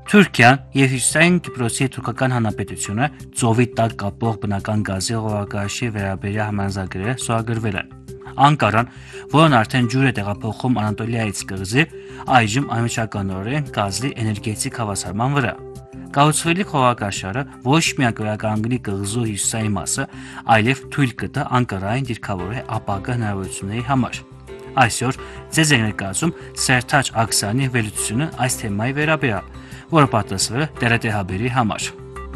Թուրքիան եւ Հյուսիսային Կիպրոսի թուրքական հանրապետությունը ծովի տակ կապող բնական գազի հողակարգի վերաբերյալ համաձայնագրերը ստորագրվել են։ Անկարան, որն արդեն ջուր է տեղափոխում Անատոլիայից կղզի, այժմ անմիջականորեն կազմի էներգետիկ հավասարման վրա։ Կառուցվելիք հողակարգը ոչ միայն կվերականգնի կղզու հյուսիսային մասը, այլև թույլ կտա Անկարային դիրքավորել ապագա հնարավորությունների համար։ Այսօր ձեզ ենք ներկայացում Սերթաչ Աքսյանի վերլուծությունը այս թեմայի վերաբերյալ, որը պատասխանել է TRT Haber-ի համար։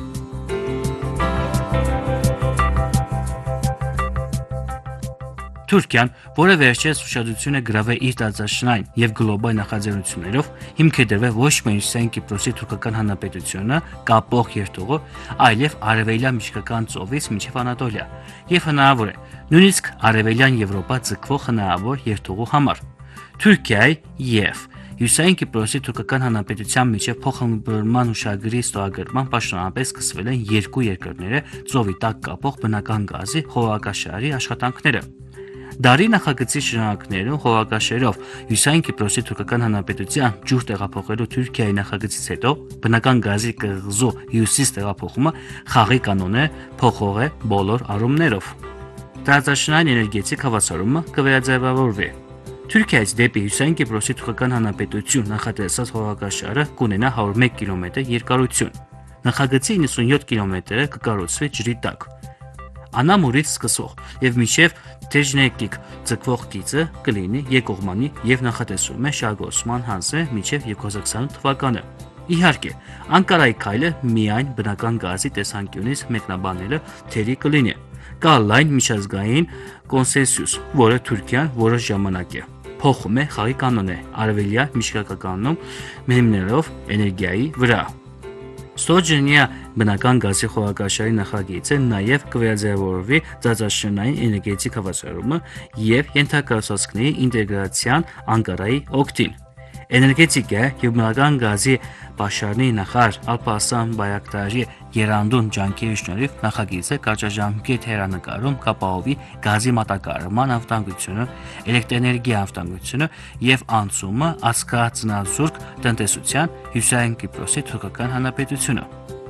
Թուրքիան, որը վերջերս ուշադրություն է գրավել իր տարածաշրջանային եւ գլոբալ նախաձեռնություններով, հիմք է դրվել ոչ միայն Հյուսիսային Կիպրոսի թուրքական հանրապետությունը կապող երթուղու, այլև արևելյան Միջկական ծովից մինչև Անատոլիա, եւ հնարավոր է նույնիսկ արևելյան Եվրոպա ձգվող հնարավոր երթուղու համար։ Թուրքիայի եւ Հյուսիսային Կիպրոսի թուրքական հանրապետության միջև փոխհմբռնման հուշագրի ստորագրման պաշտոնապես սկսվել են երկու երկրները ծովի տակ կապող բնական գազի հողակարգի աշխատանքները։ Դարի նախագծի շրջանակներում հողակարգերով Հյուսիսային Կիպրոսի թուրքական հանրապետության ջուր տեղափոխելու Թուրքիայի նախագծից հետո բնական գազի կղզու հյուսիս տեղափոխումը խաղի կանոն է փոխող է բոլոր առումներով։ Տարածաշրջանային էներգետիկ հավասարումը կվերաձևավորվի։ Թուրքիայից դեպի Հյուսիսային Կիպրոսի թուրքական հանրապետություն նախատեսած հողակարգը կունենա 101 կիլոմետր երկարություն։ Նախագծի 97 կիլոմետրը կկառուցվի ջրի տակ։ Անամուրից սկսող եւ մինչև Թեժնեկիկ ձգվող գիծը կլինի երկկողմանի եւ նախատեսվում է շահագործման հանձնել մինչև 2028 թվականը։ Իհարկե, Անկարայի քայլը միայն բնական գազի տեսանկյունից մեկնաբանելը թերի կլինի։ Կա լայն միջազգային կոնսենսուս, որը Թուրքիան որոշ ժամանակ է փոխում է խաղի կանոնը արևելյան միջկայքականում մենումներով էներգիայի վրա։ Ստորջենիա բնական գազի հողակարգի նախագիծը նաև կվերաձևավորվի տարածաշրջանային էներգետիկ հավասարումը եւ ենթակառուցվածքների ինտեգրացիան Անկարայի օգտին։ Էներգետիկա եւ բնական գազի պաշարանի նախարար Ալպասան Բայակտարի երանդուն ջանքերի շնորհիվ նախագիծը կարճաժամկետ հեռանկարում կապահովի գազի մատակարարման անվտանգությունը, էլեկտրէներգիա անվտանգությունը եւ անցումը ազգածնազուրկ տնտեսության Հյուսիսային Կիպրոսի թուրքական հանրապետությունը։